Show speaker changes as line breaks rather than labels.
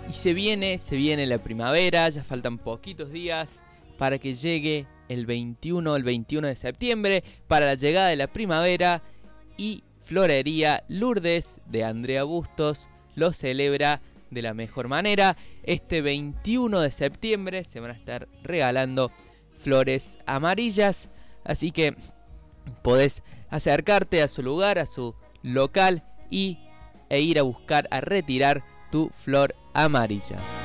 Y se viene la primavera, ya faltan poquitos días para que llegue el 21 de septiembre, para la llegada de la primavera, y Florería Lourdes de Andrea Bustos lo celebra de la mejor manera. Este 21 de septiembre se van a estar regalando flores amarillas, así que podés acercarte a su lugar, a su local e ir a buscar, a retirar tu flor amarilla.